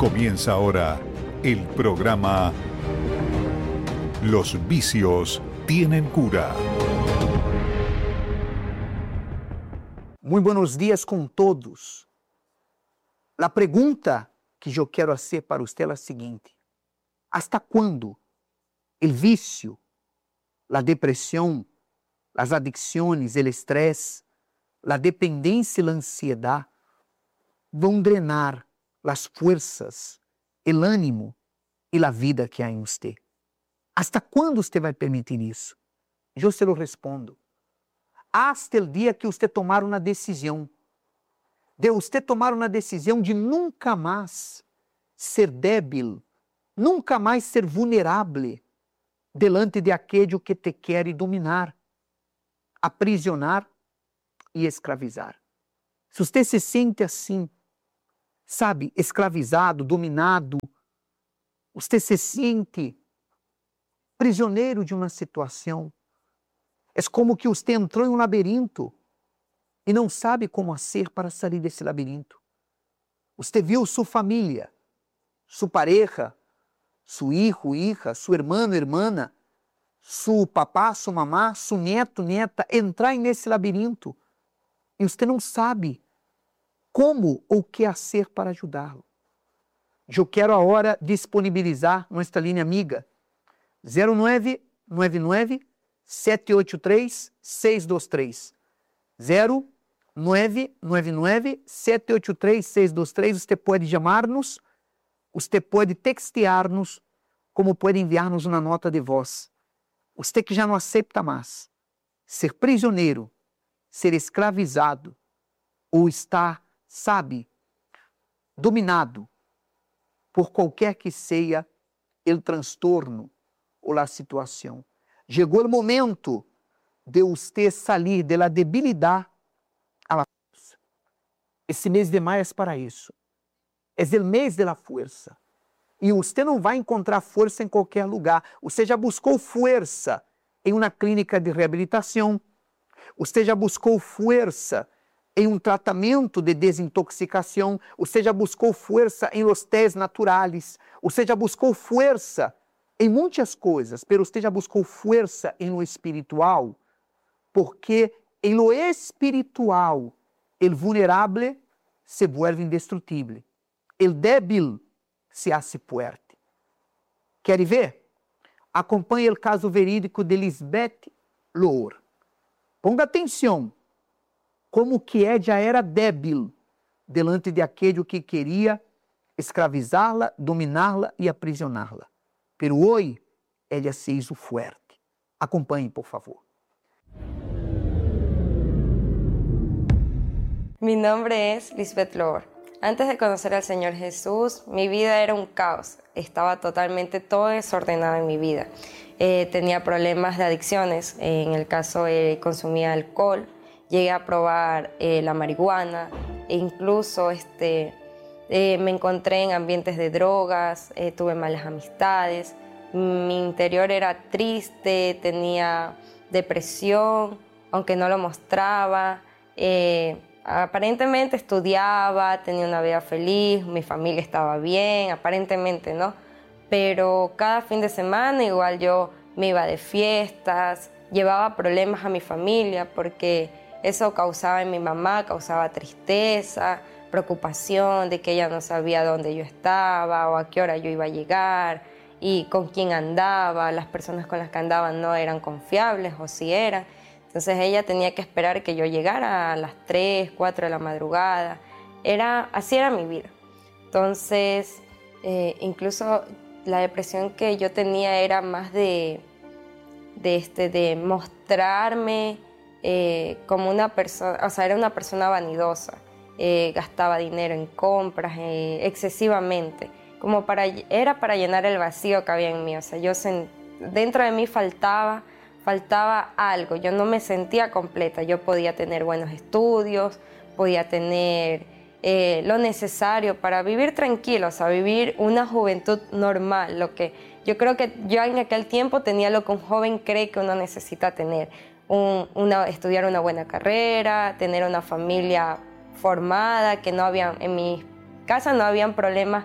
Comienza ahora el programa Los vicios tienen cura. Muy buenos días com todos. A pergunta que eu quero fazer para você é a seguinte: hasta quando o vício, a depressão, as adicções, o estresse, a dependência e a ansiedade vão drenar as forças, o ânimo e a vida que há em você? Hasta quando você vai permitir isso? Eu se lo respondo. Hasta o dia que você tomar uma decisão, de você tomar uma decisão de nunca mais ser débil, nunca mais ser vulnerável delante de aquele que te quer dominar, aprisionar e escravizar. Se você se sente assim, sabe, escravizado, dominado, você se sente prisioneiro de uma situação, é como que você entrou em um labirinto e não sabe como fazer para sair desse labirinto. Você viu sua família, sua pareja, seu hijo, hija, seu irmão, irmã, seu papá, sua mamá, seu neto, neta, entrar nesse labirinto e você não sabe como ou o que fazer para ajudá-lo. Eu quero agora disponibilizar nossa linha amiga 0999 783 623. 0999 783 623. Você pode chamar-nos, você pode textear-nos, como pode enviar-nos uma nota de voz. Você que já não aceita mais ser prisioneiro, ser escravizado, ou está, sabe, dominado por qualquer que seja o transtorno ou a situação. Chegou o momento de você sair da debilidade à força. Esse mês de maio é para isso. É o mês da força. E você não vai encontrar força em qualquer lugar. Você já buscou força em uma clínica de reabilitação. Você já buscou força em um tratamento de desintoxicação. Você já buscou força em los tés naturais. Você já buscou força em muitas coisas, mas você já buscou força em lo espiritual, porque em lo espiritual, o vulnerável se vuelve indestrutível, o débil se hace fuerte. Quer ver? Acompanhe o caso verídico de Lisbeth Lohr. Ponga atenção, como que já era débil delante de aquele que queria escravizá-la, dominá-la e aprisioná-la. Pero hoje, ela se hizo fuerte. Acompanhe, por favor. Mi nombre es Lisbeth Lohr. Antes de conocer al Señor Jesús, mi vida era un caos. Estaba totalmente todo desordenado en mi vida. Tenía problemas de adicciones. En el caso, consumía alcohol. Llegué a probar la marihuana. E incluso me encontré en ambientes de drogas, tuve malas amistades, mi interior era triste, tenía depresión, aunque no lo mostraba. Aparentemente estudiaba, tenía una vida feliz, mi familia estaba bien, aparentemente, ¿no? Pero cada fin de semana igual yo me iba de fiestas, llevaba problemas a mi familia porque eso causaba en mi mamá, causaba tristeza, preocupación de que ella no sabía dónde yo estaba o a qué hora yo iba a llegar y con quién andaba. Las personas con las que andaban no eran confiables o si eran. Entonces ella tenía que esperar que yo llegara a las 3, 4 de la madrugada. Así era mi vida. Entonces, incluso la depresión que yo tenía era más de mostrarme como una persona, o sea, era una persona vanidosa. Gastaba dinero en compras excesivamente, era para llenar el vacío que había en mí. O sea, dentro de mí faltaba algo, yo no me sentía completa. Yo podía tener buenos estudios, podía tener lo necesario para vivir tranquilo, o sea, vivir una juventud normal, lo que yo creo que yo en aquel tiempo tenía lo que un joven cree que uno necesita tener, estudiar una buena carrera, tener una familia formada, que no había, en mi casa no habían problemas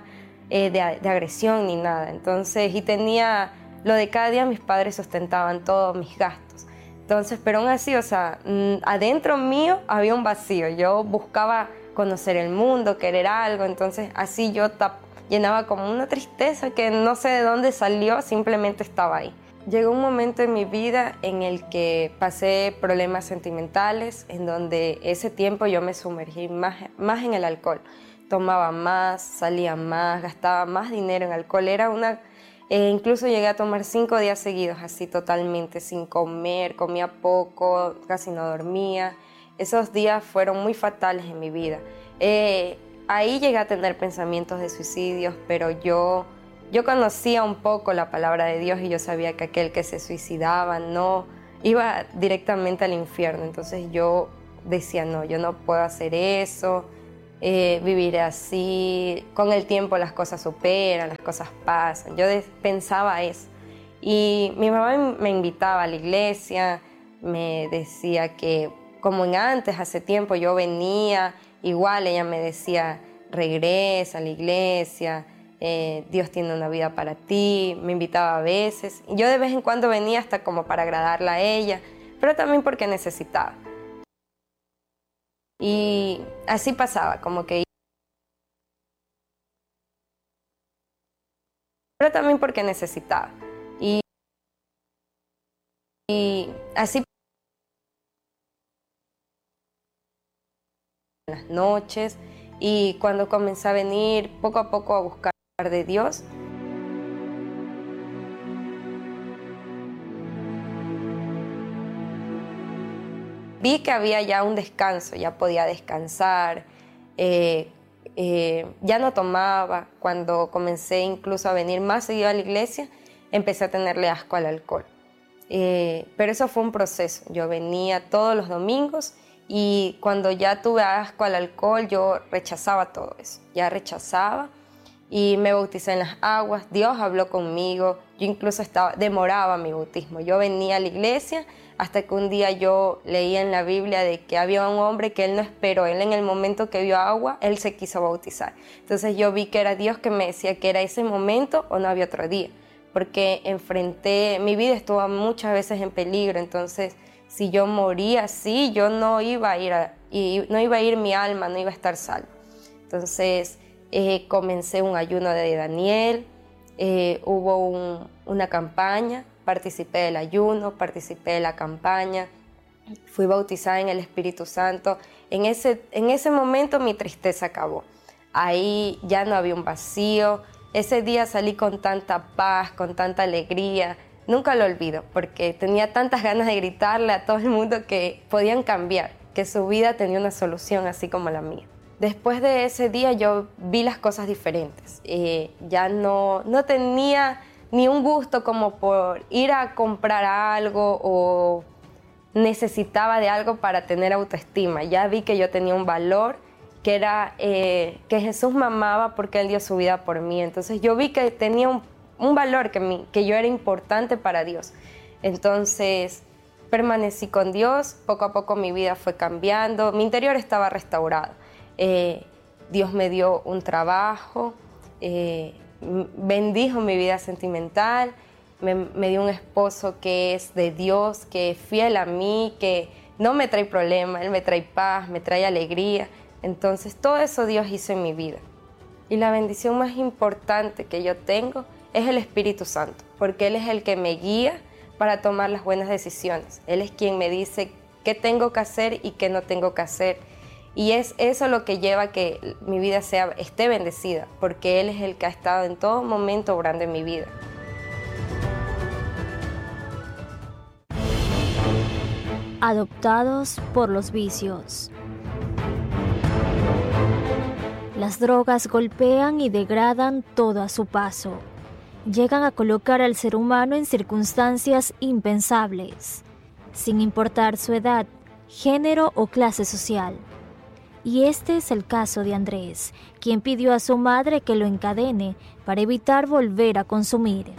de agresión ni nada. Entonces, y tenía lo de cada día, mis padres sustentaban todos mis gastos. Entonces, pero aún así, o sea, adentro mío había un vacío. Yo buscaba conocer el mundo, querer algo, entonces así yo llenaba como una tristeza que no sé de dónde salió, simplemente estaba ahí. Llegó un momento en mi vida en el que pasé problemas sentimentales, en donde ese tiempo yo me sumergí más en el alcohol. Tomaba más, salía más, gastaba más dinero en alcohol. Incluso llegué a tomar 5 días seguidos, así totalmente, sin comer, comía poco, casi no dormía. Esos días fueron muy fatales en mi vida. Ahí llegué a tener pensamientos de suicidios, pero yo conocía un poco la palabra de Dios y yo sabía que aquel que se suicidaba no iba directamente al infierno. Entonces yo decía, no, yo no puedo hacer eso, viviré así, con el tiempo las cosas superan, las cosas pasan. Yo pensaba eso. Y mi mamá me invitaba a la iglesia, me decía que como en antes, hace tiempo yo venía, igual ella me decía, regresa a la iglesia, Dios tiene una vida para ti, me invitaba a veces. Y yo de vez en cuando venía hasta como para agradarla a ella, pero también porque necesitaba. Y así pasaba, pero también porque necesitaba. Y así en las noches, y cuando comencé a venir poco a poco a buscar de Dios, vi que había ya un descanso, ya podía descansar, ya no tomaba. Cuando comencé incluso a venir más seguido a la iglesia, empecé a tenerle asco al alcohol. Pero eso fue un proceso. Yo venía todos los domingos y cuando ya tuve asco al alcohol, yo rechazaba todo eso. Ya rechazaba y me bauticé en las aguas. Dios habló conmigo. Yo incluso demoraba mi bautismo. Yo venía a la iglesia hasta que un día yo leía en la Biblia de que había un hombre que él no esperó. Él en el momento que vio agua, él se quiso bautizar. Entonces yo vi que era Dios que me decía que era ese momento o no había otro día. Porque mi vida estuvo muchas veces en peligro. Entonces, si yo moría así, yo no iba a ir mi alma, no iba a estar salva. Entonces, comencé un ayuno de Daniel, hubo una campaña, participé del ayuno, participé de la campaña, fui bautizada en el Espíritu Santo. En ese momento mi tristeza acabó. Ahí ya no había un vacío. Ese día salí con tanta paz, con tanta alegría. Nunca lo olvido, porque tenía tantas ganas de gritarle a todo el mundo que podían cambiar, que su vida tenía una solución así como la mía. Después de ese día yo vi las cosas diferentes. Ya no tenía ni un gusto como por ir a comprar algo o necesitaba de algo para tener autoestima. Ya vi que yo tenía un valor, que era que Jesús me amaba porque Él dio su vida por mí. Entonces yo vi que tenía un valor, que yo era importante para Dios. Entonces permanecí con Dios, poco a poco mi vida fue cambiando, mi interior estaba restaurado. Dios me dio un trabajo, bendijo mi vida sentimental, me dio un esposo que es de Dios, que es fiel a mí, que no me trae problemas, Él me trae paz, me trae alegría. Entonces todo eso Dios hizo en mi vida. Y la bendición más importante que yo tengo es el Espíritu Santo, porque Él es el que me guía para tomar las buenas decisiones. Él es quien me dice qué tengo que hacer y qué no tengo que hacer. Y es eso lo que lleva a que mi vida esté bendecida, porque Él es el que ha estado en todo momento obrando en mi vida. Adoptados por los vicios. Las drogas golpean y degradan todo a su paso. Llegan a colocar al ser humano en circunstancias impensables, sin importar su edad, género o clase social. Y este es el caso de Andrés, quien pidió a su madre que lo encadene para evitar volver a consumir.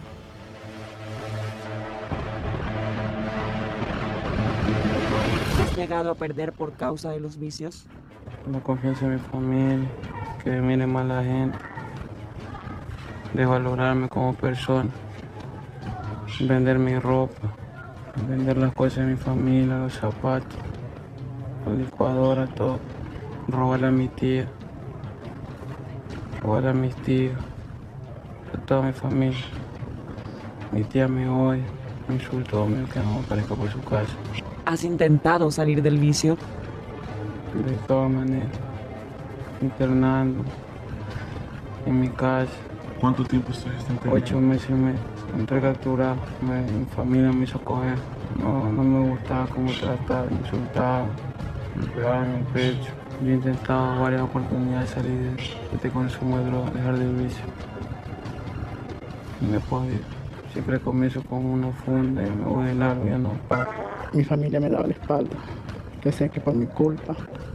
¿Has llegado a perder por causa de los vicios? La confianza en mi familia, que me mire mal la gente. de valorarme como persona, vender mi ropa, vender las cosas de mi familia, los zapatos, la licuadora, todo, robarle a mi tía, robarle a mis tíos, a toda mi familia. Mi tía me odia, me insultó, me dijo que no aparezca por su casa. ¿Has intentado salir del vicio? De todas maneras, internando en mi casa. ¿Cuánto tiempo estuviste internado? 8 meses y medio. Entré capturado, mi familia me hizo coger. No me gustaba cómo trataba, me insultaba, me pegaba en el pecho. Yo he intentado varias oportunidades de salir de este consumo de drogas, dejar del vicio. No he podido. Siempre comienzo con una funda y me voy de largo y ya no paro. Mi familia me daba la espalda, que sé que por mi culpa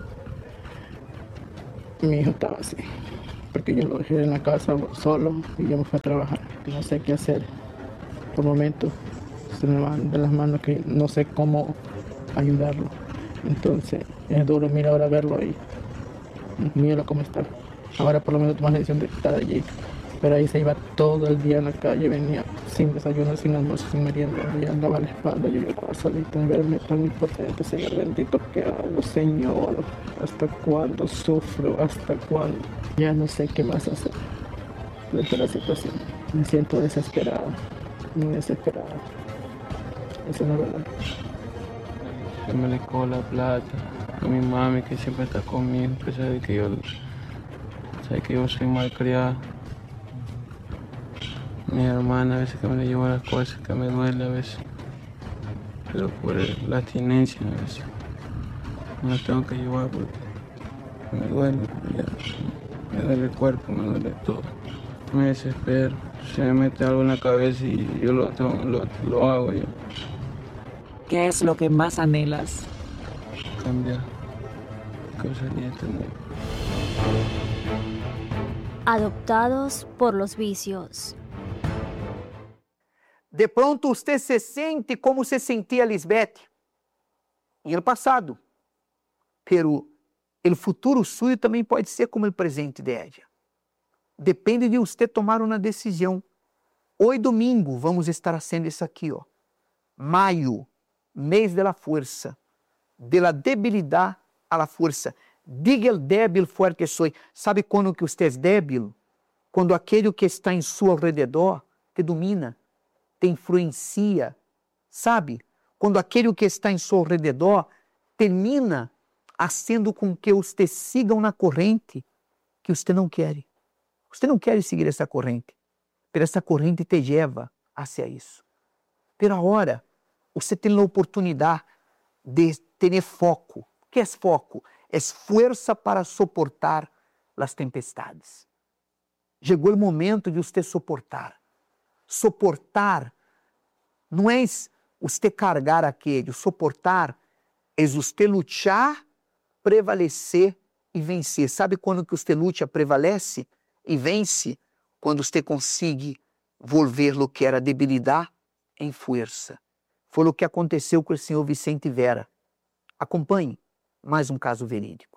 mi hijo estaba así, porque yo lo dejé en la casa solo y yo me fui a trabajar. No sé qué hacer. Por momentos se me van de las manos que no sé cómo ayudarlo. Entonces es duro, mira ahora verlo ahí, míralo cómo está. Ahora por lo menos tomas la decisión de estar allí. Pero ahí se iba todo el día en la calle, venía sin desayuno, sin almuerzo, sin merienda, y andaba a la espalda, yo estaba solita de verme tan impotente, Señor bendito, ¿qué hago, Señor? ¿Hasta cuándo sufro? ¿Hasta cuándo? Ya no sé qué más hacer frente a la situación. Me siento desesperada, muy desesperada. Eso no es verdad. Yo me le cojo la plata a mi mami que siempre está conmigo, que sabe que yo soy malcriado. Mi hermana a veces que me le lleva las cosas, que me duele a veces, pero por la abstinencia a veces me las tengo que llevar porque me duele, me duele el cuerpo, me duele todo. Me desespero, se me mete algo en la cabeza y yo lo hago yo. ¿Qué es lo que más anhelas? Cambiar, que salí de este mundo. Adoptados por los vicios. De pronto usted se siente como se sentia Lisbeth em el passado, pero o futuro suyo também pode ser como o presente de ella. Depende de você tomar uma decisão. Hoje domingo vamos estar fazendo isso aqui, ó. Maio, mês da força, de la debilidade a la força. Diga el débil fuerte soy. Sabe quando que você é débil? Quando aquele que está em seu alrededor te domina, te influencia, sabe? Quando aquele que está em seu alrededor termina fazendo com que você siga na corrente que você não quer. Você não quer seguir essa corrente, mas essa corrente te leva hacia isso. Pero agora, você tem a oportunidade de ter foco. O que é foco? É força para suportar as tempestades. Chegou o momento de você suportar. Suportar não é você carregar aquele. Suportar é você lutar, prevalecer e vencer. Sabe quando que você luta, prevalece e vence? Quando você consegue volver o que era debilidade em força. Foi o que aconteceu com o senhor Vicente Vera. Acompanhe mais um caso verídico.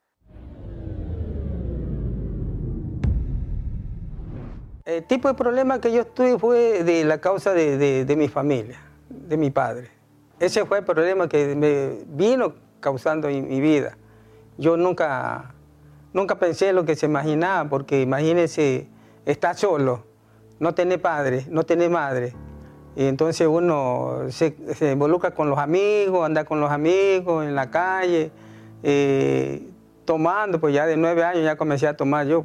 El tipo de problema que yo tuve fue de la causa de mi familia, de mi padre. Ese fue el problema que me vino causando en mi vida. Yo nunca pensé en lo que se imaginaba, porque imagínense, estar solo, no tener padre, no tener madre. Y entonces uno se involucra con los amigos, anda con los amigos en la calle, tomando, pues ya de 9 años ya comencé a tomar yo.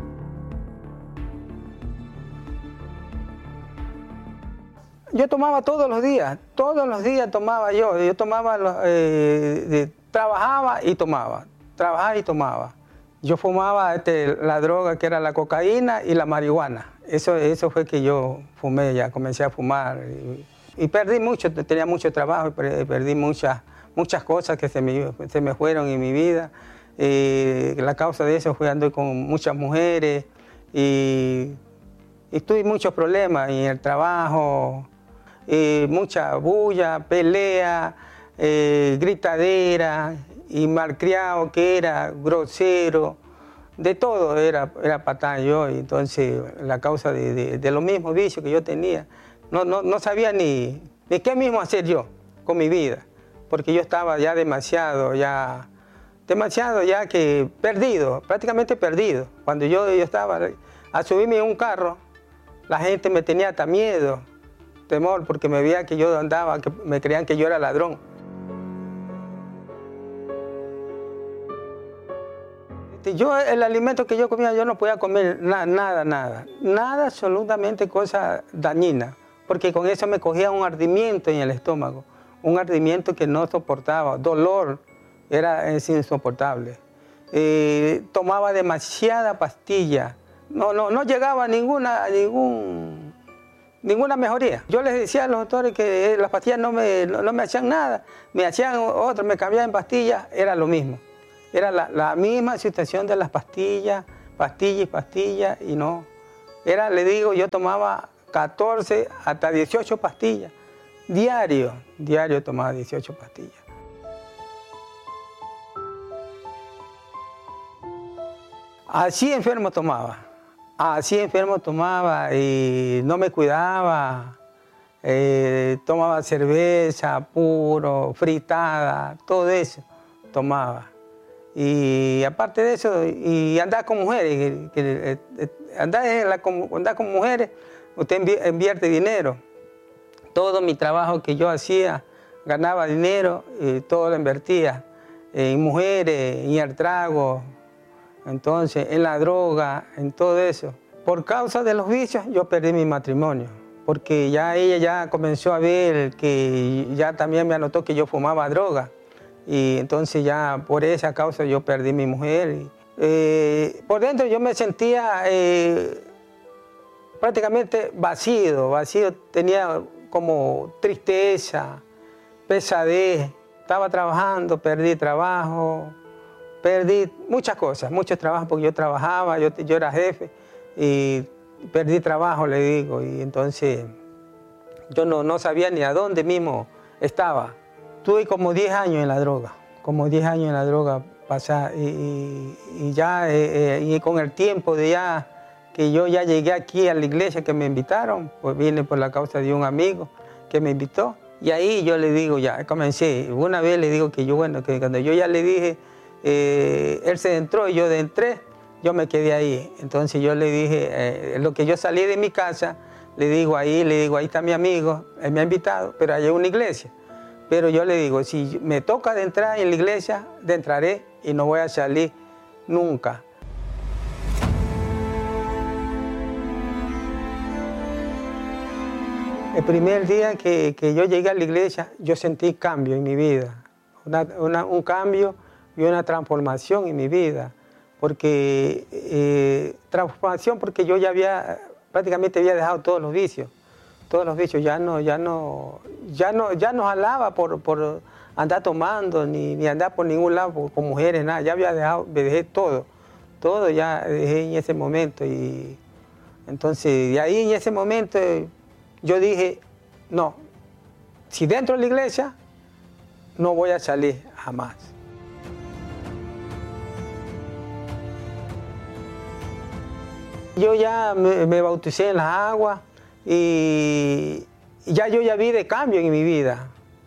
Yo tomaba todos los días tomaba yo. Yo tomaba, trabajaba y tomaba. Yo fumaba la droga que era la cocaína y la marihuana. Eso fue que yo fumé, ya comencé a fumar. Y perdí mucho, tenía mucho trabajo, perdí muchas cosas que se me fueron en mi vida. La causa de eso fue andar con muchas mujeres y tuve muchos problemas en el trabajo. Mucha bulla, pelea, gritadera y malcriado que era, grosero, de todo era patán yo, y entonces la causa de los mismos vicios que yo tenía, no sabía ni qué mismo hacer yo con mi vida, porque yo estaba ya demasiado ya que perdido, prácticamente perdido. Cuando yo estaba a subirme en un carro, la gente me tenía hasta miedo, temor, porque me veía que yo andaba, que me creían que yo era ladrón. Yo, el alimento que yo comía, yo no podía comer nada, absolutamente cosa dañina, porque con eso me cogía un ardimiento en el estómago, un ardimiento que no soportaba, dolor, era insoportable. Tomaba demasiada pastilla, no llegaba a ninguna mejoría. Yo les decía a los doctores que las pastillas no me hacían nada, me hacían otras, me cambiaban en pastillas, era lo mismo. Era la misma situación de las pastillas, y no. Le digo, yo tomaba 14 hasta 18 pastillas, diario tomaba 18 pastillas. Así enfermo tomaba y no me cuidaba, tomaba cerveza, puro, fritada, todo eso tomaba. Y aparte de eso, y andar con mujeres, andar con mujeres, usted invierte dinero. Todo mi trabajo que yo hacía, ganaba dinero y todo lo invertía en mujeres, en el trago, entonces en la droga, en todo eso. Por causa de los vicios yo perdí mi matrimonio, porque ya ella ya comenzó a ver que ya también me anotó que yo fumaba droga. Y entonces ya por esa causa yo perdí mi mujer. Por dentro yo me sentía prácticamente vacío, tenía como tristeza, pesadez. Estaba trabajando, perdí trabajo, perdí muchas cosas, muchos trabajos porque yo trabajaba, yo era jefe y perdí trabajo, le digo, y entonces yo no sabía ni a dónde mismo estaba. Tuve como 10 años en la droga, pasar, y ya y con el tiempo de ya que yo ya llegué aquí a la iglesia que me invitaron, pues vine por la causa de un amigo que me invitó, y ahí yo le digo, ya comencé, una vez le digo que que cuando yo ya le dije, él se entró y yo entré, yo me quedé ahí, entonces yo le dije, lo que yo salí de mi casa, le digo, ahí está mi amigo, él me ha invitado, pero hay una iglesia. Pero yo le digo, si me toca de entrar en la iglesia, entraré y no voy a salir nunca. El primer día que yo llegué a la iglesia, yo sentí cambio en mi vida. Un cambio y una transformación en mi vida. Transformación porque yo ya prácticamente había dejado todos los vicios, ya no jalaba por andar tomando, ni andar por ningún lado con mujeres, nada, ya había dejé todo ya dejé en ese momento, y entonces de ahí en ese momento yo dije, no, si dentro de la iglesia no voy a salir jamás. Yo ya me bauticé en las aguas, y yo vi de cambio en mi vida,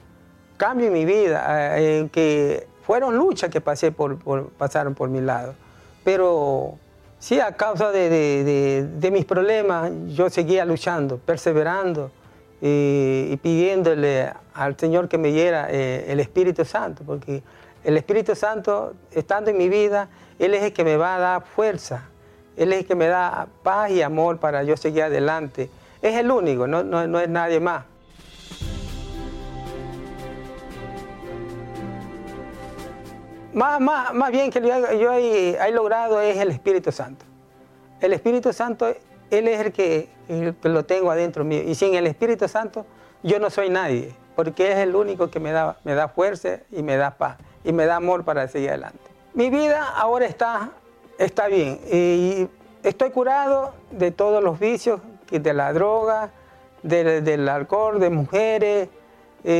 que fueron luchas que pasaron por mi lado, pero sí, a causa de mis problemas yo seguía luchando, perseverando y pidiéndole al Señor que me diera el Espíritu Santo, porque el Espíritu Santo, estando en mi vida, Él es el que me va a dar fuerza, Él es el que me da paz y amor para yo seguir adelante. Es el único, no es nadie más. Más bien que yo he logrado es el Espíritu Santo. El Espíritu Santo, Él es el que lo tengo adentro mío. Y sin el Espíritu Santo yo no soy nadie, porque es el único que me da fuerza y me da paz y me da amor para seguir adelante. Mi vida ahora está bien. Y estoy curado de todos los vicios, de la droga, del alcohol, de mujeres,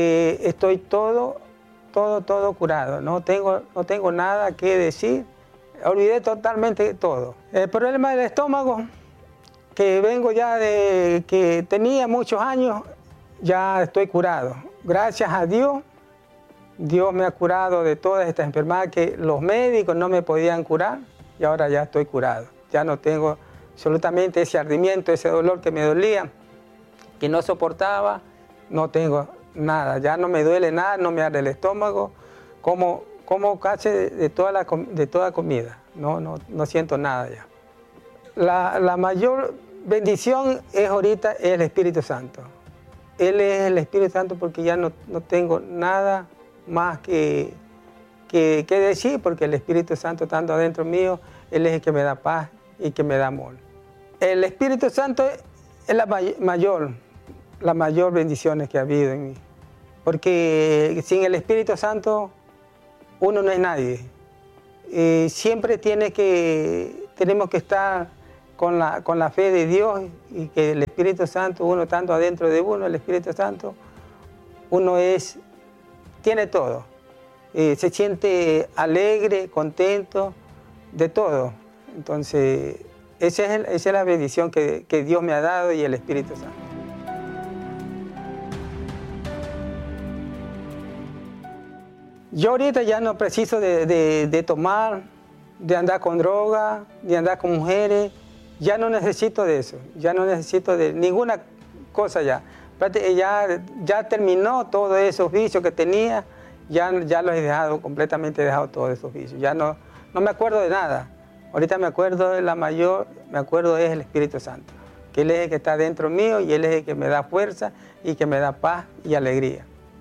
estoy todo curado, no tengo nada que decir olvidé totalmente todo. El problema del estómago, que vengo ya de que tenía muchos años, ya estoy curado. Gracias a Dios, Dios me ha curado de todas estas enfermedades que los médicos no me podían curar y ahora ya estoy curado. Ya no tengo absolutamente ese ardimiento, ese dolor que me dolía, que no soportaba, no tengo nada, ya no me duele nada, no me arde el estómago, como casi de toda comida, no siento nada ya. La mayor bendición es ahorita el Espíritu Santo. Él es el Espíritu Santo porque ya no tengo nada más que decir, porque el Espíritu Santo estando adentro mío, Él es el que me da paz y que me da amor. El Espíritu Santo es la mayor bendición que ha habido en mí, porque sin el Espíritu Santo uno no es nadie. Siempre tenemos que estar con la fe de Dios y que el Espíritu Santo, uno estando adentro de uno, el Espíritu Santo, uno tiene todo. Se siente alegre, contento, de todo. Entonces, esa es la bendición que Dios me ha dado y el Espíritu Santo. Yo ahorita ya no preciso de tomar, de andar con droga, de andar con mujeres. Ya no necesito de eso, ya no necesito de ninguna cosa ya. Ya terminó todos esos vicios que tenía, ya los he dejado, completamente he dejado todos esos vicios. Ya no me acuerdo de nada. Ahorita me acuerdo es el Espíritu Santo, que Él es el que está dentro mío y Él es el que me da fuerza y que me da paz y alegría.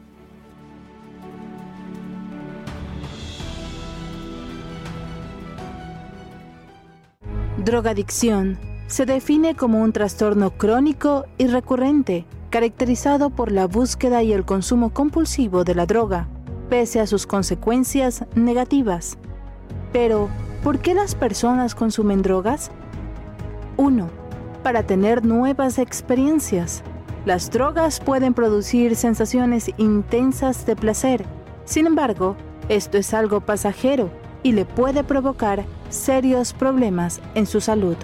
Drogadicción se define como un trastorno crónico y recurrente, caracterizado por la búsqueda y el consumo compulsivo de la droga, pese a sus consecuencias negativas. Pero, ¿por qué las personas consumen drogas? 1. Para tener nuevas experiencias. Las drogas pueden producir sensaciones intensas de placer. Sin embargo, esto es algo pasajero y le puede provocar serios problemas en su salud.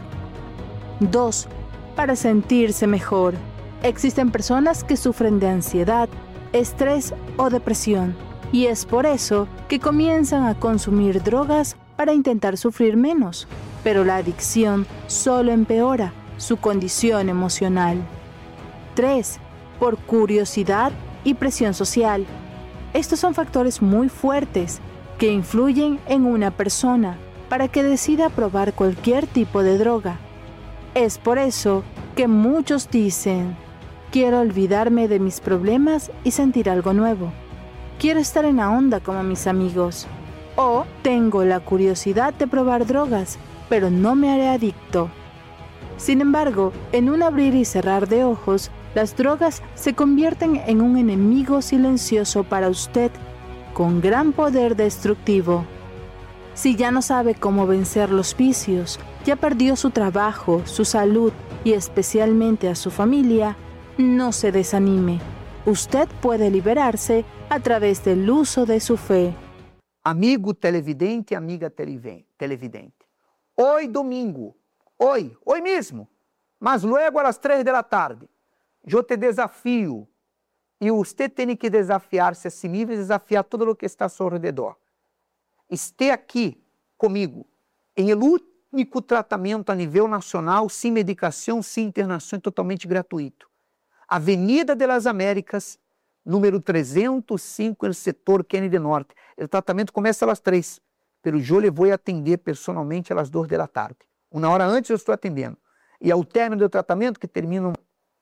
2. Para sentirse mejor. Existen personas que sufren de ansiedad, estrés o depresión, y es por eso que comienzan a consumir drogas para intentar sufrir menos. Pero la adicción solo empeora su condición emocional. 3. Por curiosidad y presión social. Estos son factores muy fuertes que influyen en una persona para que decida probar cualquier tipo de droga. Es por eso que muchos dicen: quiero olvidarme de mis problemas y sentir algo nuevo. Quiero estar en la onda como mis amigos. O tengo la curiosidad de probar drogas, pero no me haré adicto. Sin embargo, en un abrir y cerrar de ojos, las drogas se convierten en un enemigo silencioso para usted, con gran poder destructivo. Si ya no sabe cómo vencer los vicios, ya perdió su trabajo, su salud y especialmente a su familia, no se desanime. Usted puede liberarse a través del uso de su fe. Amigo televidente, amiga televidente. Hoy domingo, hoy mesmo, mas luego a las 3 de la tarde, eu te desafio, e você tem que desafiar-se a si mesmo e desafiar todo o que está ao seu redor. Esteja aqui comigo, em o único tratamento a nível nacional, sem medicação, sem internação, totalmente gratuito. Avenida de las Américas, número 305, no setor Kennedy Norte. O tratamento começa às 3, pero eu lhe vou atender personalmente às 2 da tarde. Uma hora antes eu estou atendendo. E ao término do tratamento, que termina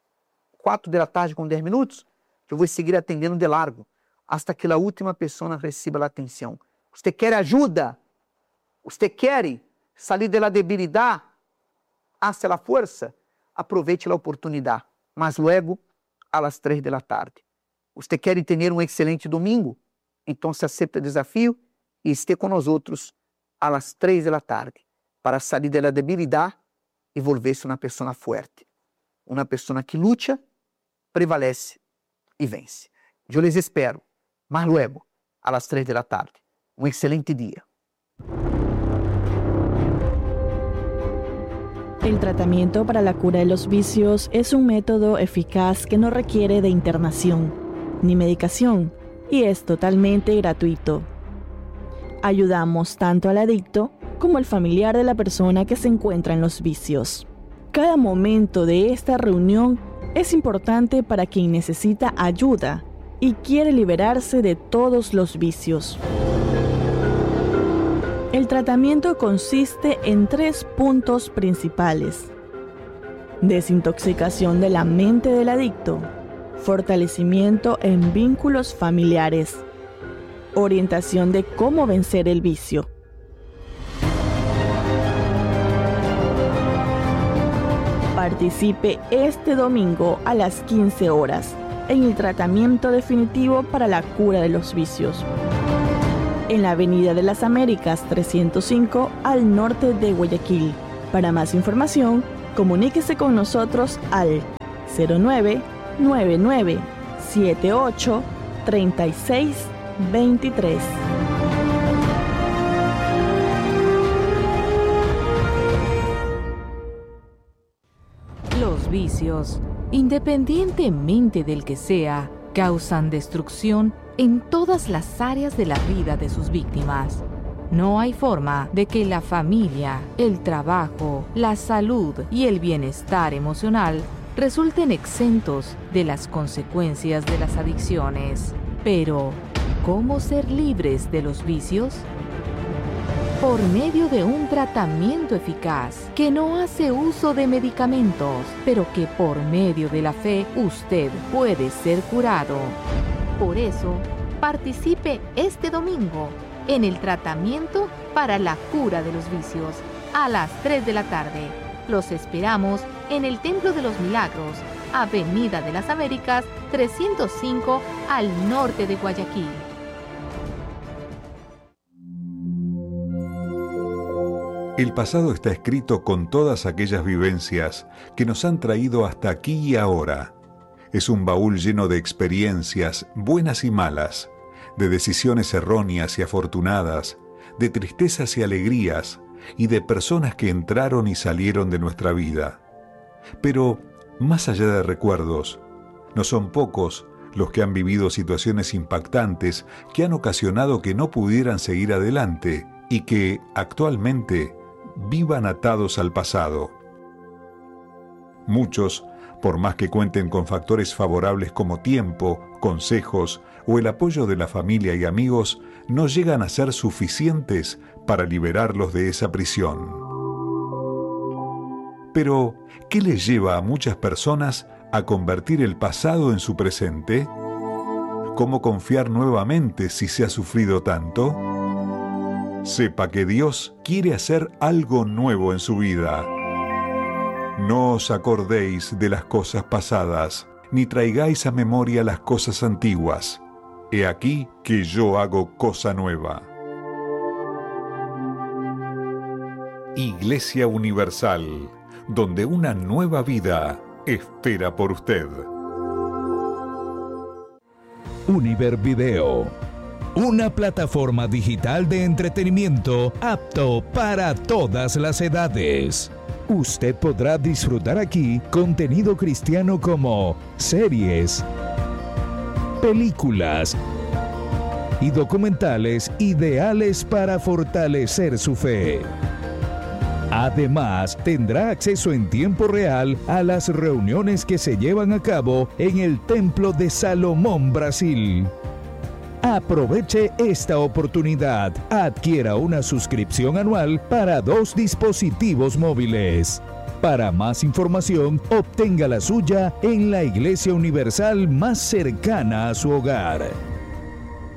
4 da tarde com 10 minutos, eu vou seguir atendendo de largo, hasta que a última pessoa receba a atenção. Você quer ajuda? Você quer sair da debilidade hacia a força? Aproveite a oportunidade. Mas luego, às 3 da tarde. Você quer ter um excelente domingo? Então se aceita o desafio e esteja com nós outros às 3 da tarde, para sair da debilidade e volver-se uma pessoa forte. Uma pessoa que luta, prevalece e vence. Eu les espero, mas luego, às 3 da tarde. Um excelente dia. El tratamiento para la cura de los vicios es un método eficaz que no requiere de internación ni medicación y es totalmente gratuito. Ayudamos tanto al adicto como al familiar de la persona que se encuentra en los vicios. Cada momento de esta reunión es importante para quien necesita ayuda y quiere liberarse de todos los vicios. El tratamiento consiste en 3 puntos principales: desintoxicación de la mente del adicto, fortalecimiento en vínculos familiares, orientación de cómo vencer el vicio. Participe este domingo a las 15 horas en el tratamiento definitivo para la cura de los vicios. En la Avenida de las Américas 305 al norte de Guayaquil. Para más información, comuníquese con nosotros al 0999-783623. Los vicios, independientemente del que sea, causan destrucción en todas las áreas de la vida de sus víctimas. No hay forma de que la familia, el trabajo, la salud y el bienestar emocional resulten exentos de las consecuencias de las adicciones. Pero, ¿cómo ser libres de los vicios? Por medio de un tratamiento eficaz que no hace uso de medicamentos, pero que por medio de la fe usted puede ser curado. Por eso, participe este domingo en el tratamiento para la cura de los vicios a las 3 de la tarde. Los esperamos en el Templo de los Milagros, Avenida de las Américas 305 al norte de Guayaquil. El pasado está escrito con todas aquellas vivencias que nos han traído hasta aquí y ahora. Es un baúl lleno de experiencias, buenas y malas, de decisiones erróneas y afortunadas, de tristezas y alegrías, y de personas que entraron y salieron de nuestra vida. Pero, más allá de recuerdos, no son pocos los que han vivido situaciones impactantes que han ocasionado que no pudieran seguir adelante y que, actualmente, vivan atados al pasado. Muchos, por más que cuenten con factores favorables como tiempo, consejos o el apoyo de la familia y amigos, no llegan a ser suficientes para liberarlos de esa prisión. Pero, ¿qué les lleva a muchas personas a convertir el pasado en su presente? ¿Cómo confiar nuevamente si se ha sufrido tanto? Sepa que Dios quiere hacer algo nuevo en su vida. No os acordéis de las cosas pasadas, ni traigáis a memoria las cosas antiguas. He aquí que yo hago cosa nueva. Iglesia Universal, donde una nueva vida espera por usted. Univer Video, una plataforma digital de entretenimiento apto para todas las edades. Usted podrá disfrutar aquí contenido cristiano como series, películas y documentales ideales para fortalecer su fe. Además, tendrá acceso en tiempo real a las reuniones que se llevan a cabo en el Templo de Salomón, Brasil. Aproveche esta oportunidad. Adquiera una suscripción anual para 2 dispositivos móviles. Para más información, obtenga la suya en la Iglesia Universal más cercana a su hogar.